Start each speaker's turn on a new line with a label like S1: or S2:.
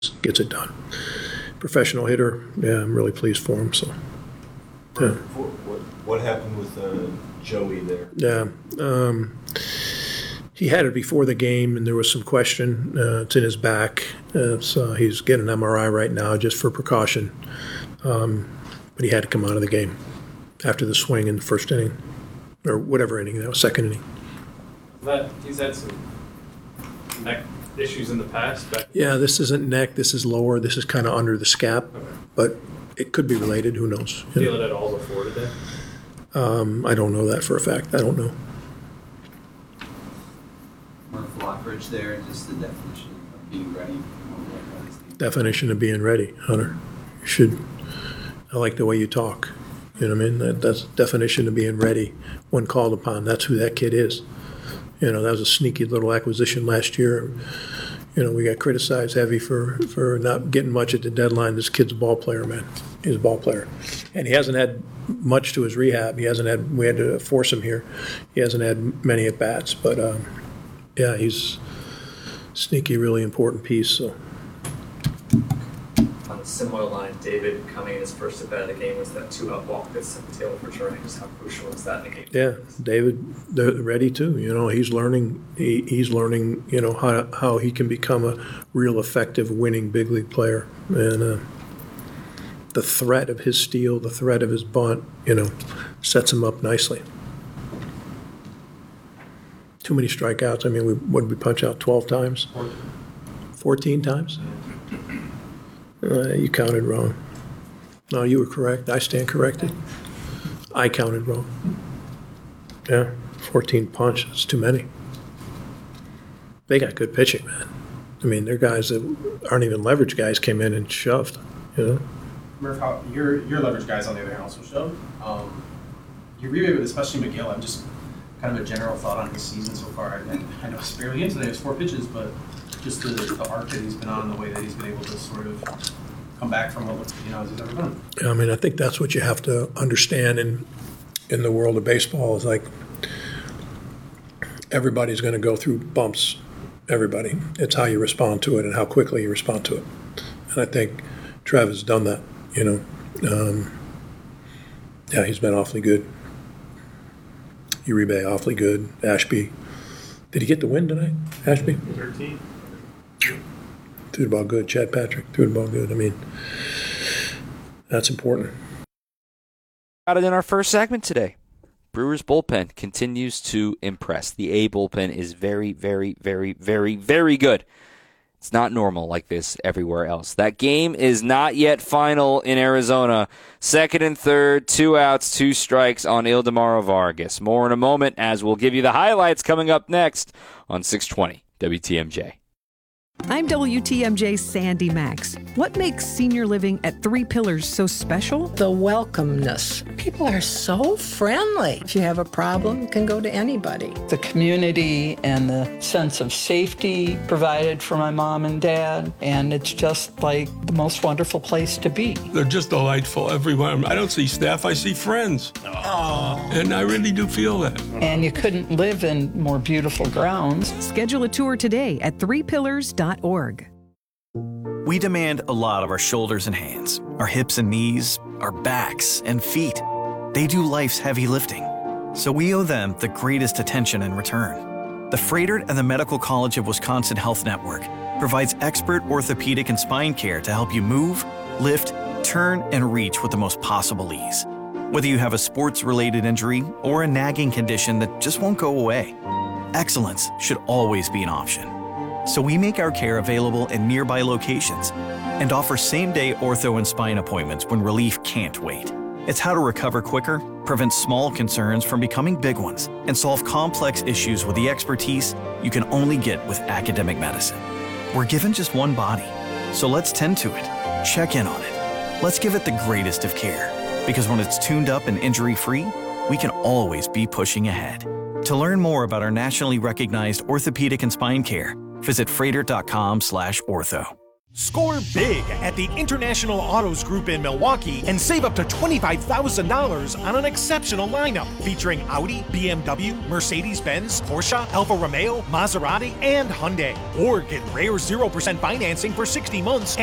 S1: gets it done. Professional hitter, yeah, I'm really pleased for him. So, yeah.
S2: What happened with Joey there?
S1: Yeah, he had it before the game, and there was some question. It's in his back, so he's getting an MRI right now just for precaution. But he had to come out of the game after the swing in the first inning, or whatever inning that was, second inning.
S3: He's had some neck issues in the past.
S1: Yeah, this isn't neck. This is lower. This is kind of under the scap, but it could be related. Who knows?
S3: Feel it at all before today?
S1: I don't know that for a fact. I don't know.
S4: Murph Lockridge there, just the definition of being ready.
S1: Definition of being ready, Hunter. You should. I like the way you talk. You know what I mean? That's the definition of being ready when called upon. That's who that kid is. You know, that was a sneaky little acquisition last year. You know, we got criticized heavy for not getting much at the deadline. This kid's a ball player, man. He's a ball player. And he hasn't had much to his rehab. We had to force him here. He hasn't had many at-bats. But, yeah, he's sneaky, really important piece. So.
S5: On a similar line, David coming in his first at-bat of the game was that 2-out walk that sent Taylor for turning. Just how crucial is that in the game?
S1: Yeah, David, they're ready too. You know, he's learning. He's learning. You know how he can become a real effective, winning big league player. And the threat of his steal, the threat of his bunt, you know, sets him up nicely. Too many strikeouts. I mean, what did we punch out 12 times? 14 times? You counted wrong. No, you were correct. I stand corrected. I counted wrong. Yeah, 14 punch. That's too many. They got good pitching, man. I mean, they're guys that aren't even leverage guys came in and shoved, you know?
S6: Murph, your leverage guys on the other hand also shoved. You rebate with especially McGill. I'm just kind of a general thought on his season so far. And I know it's barely in today. It's 4 pitches, but just the arc that he's been on, the way that he's been able to sort of come back from what looks, as he's ever done.
S1: I mean, I think that's what you have to understand in the world of baseball is like everybody's going to go through bumps. Everybody. It's how you respond to it and how quickly you respond to it. And I think Trev has done that, you know. Yeah, he's been awfully good. Uribe, awfully good. Ashby. Did he get the win tonight, Ashby?
S3: 13.
S1: Threw the ball good. Chad Patrick threw the ball good. I mean, that's important.
S7: Got it in our first segment today. Brewers bullpen continues to impress. The A bullpen is very, very, very, very, very good. It's not normal like this everywhere else. That game is not yet final in Arizona. Second and third, 2 outs, 2 strikes on Ildemaro Vargas. More in a moment as we'll give you the highlights coming up next on 620 WTMJ.
S8: I'm WTMJ's Sandy Max. What makes senior living at Three Pillars so special?
S9: The welcomeness. People are so friendly. If you have a problem, you can go to anybody. The community and the sense of safety provided for my mom and dad, and it's just like the most wonderful place to be.
S10: They're just delightful everywhere. I don't see staff, I see friends. Aww. And I really do feel that.
S9: And you couldn't live in more beautiful grounds.
S8: Schedule a tour today at threepillars.org.
S11: We demand a lot of our shoulders and hands, our hips and knees, our backs and feet. They do life's heavy lifting, so we owe them the greatest attention in return. The Froedtert and the Medical College of Wisconsin Health Network provides expert orthopedic and spine care to help you move, lift, turn, and reach with the most possible ease. Whether you have a sports-related injury or a nagging condition that just won't go away, excellence should always be an option. So we make our care available in nearby locations and offer same-day ortho and spine appointments when relief can't wait. It's how to recover quicker, prevent small concerns from becoming big ones, and solve complex issues with the expertise you can only get with academic medicine. We're given just one body, so let's tend to it, check in on it. Let's give it the greatest of care, because when it's tuned up and injury-free, we can always be pushing ahead. To learn more about our nationally recognized orthopedic and spine care, visit Froedtert.com/ortho.
S12: Score big at the International Autos Group in Milwaukee and save up to $25,000 on an exceptional lineup featuring Audi, BMW, Mercedes-Benz, Porsche, Alfa Romeo, Maserati, and Hyundai. Or get rare 0% financing for 60 months